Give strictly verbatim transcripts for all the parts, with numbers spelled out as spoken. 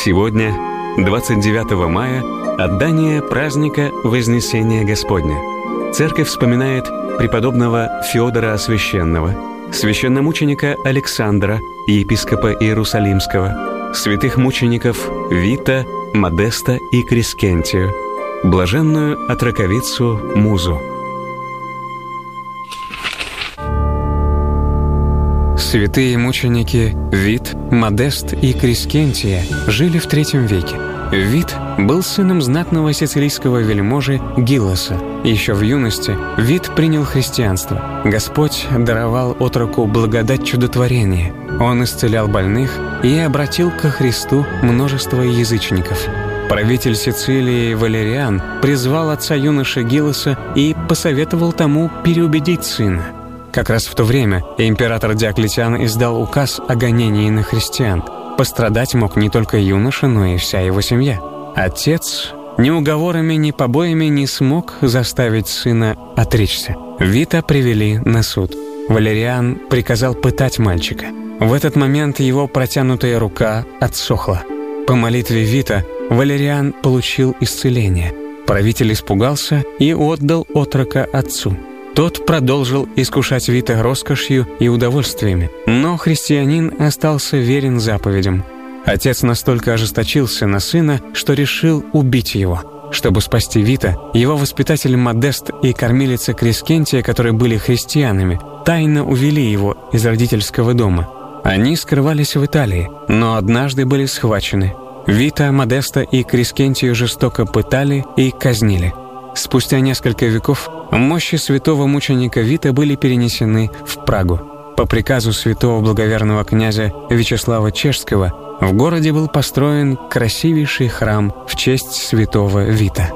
Сегодня, двадцать девятого мая, отдание праздника Вознесения Господня. Церковь вспоминает преподобного Феодора Освященного, священномученика Александра, епископа Иерусалимского, святых мучеников Вита, Модеста и Крискентию, блаженную отроковицу Музу. Святые мученики Вит, Модест и Крискентия жили в третьем веке. Вит был сыном знатного сицилийского вельможи Гиллоса. Еще в юности Вит принял христианство. Господь даровал отроку благодать чудотворения. Он исцелял больных и обратил ко Христу множество язычников. Правитель Сицилии Валериан призвал отца юноши Гиллоса и посоветовал тому переубедить сына. Как раз в то время император Диоклетиан издал указ о гонении на христиан. Пострадать мог не только юноша, но и вся его семья. Отец ни уговорами, ни побоями не смог заставить сына отречься. Вита привели на суд. Валериан приказал пытать мальчика. В этот момент его протянутая рука отсохла. По молитве Вита Валериан получил исцеление. Правитель испугался и отдал отрока отцу. Тот продолжил искушать Вита роскошью и удовольствиями, но христианин остался верен заповедям. Отец настолько ожесточился на сына, что решил убить его. Чтобы спасти Вита, его воспитатель Модест и кормилица Крискентия, которые были христианами, тайно увели его из родительского дома. Они скрывались в Италии, но однажды были схвачены. Вита, Модеста и Крискентию жестоко пытали и казнили. Спустя несколько веков мощи святого мученика Вита были перенесены в Прагу. По приказу святого благоверного князя Вячеслава Чешского в городе был построен красивейший храм в честь святого Вита.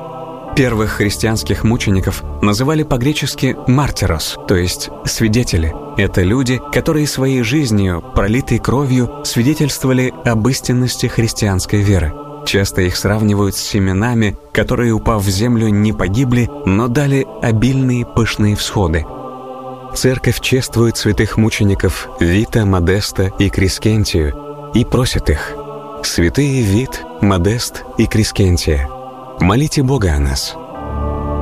Первых христианских мучеников называли по-гречески «мартирос», то есть «свидетели». Это люди, которые своей жизнью, пролитой кровью, свидетельствовали об истинности христианской веры. Часто их сравнивают с семенами, которые, упав в землю, не погибли, но дали обильные пышные всходы. Церковь чествует святых мучеников Вита, Модеста и Крискентию и просит их: «Святые Вит, Модест и Крискентия, молите Бога о нас».